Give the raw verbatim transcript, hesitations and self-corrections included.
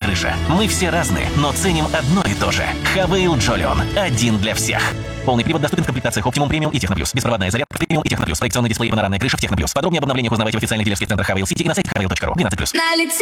крыша. Мы все разные, но ценим одно и то же. Хавейл Джолион. Один для всех. Полный привод доступен в комплектациях Optimum Premium и Техноплюс. Беспроводная зарядка Premium и Техноплюс. Проекционный дисплей и панорамная крыша в Техноплюс. Подробнее об обновлениях узнавайте в официальных дилерских центрах Хавейл Сити и на сайте хавейл точка ру. двенадцать плюс.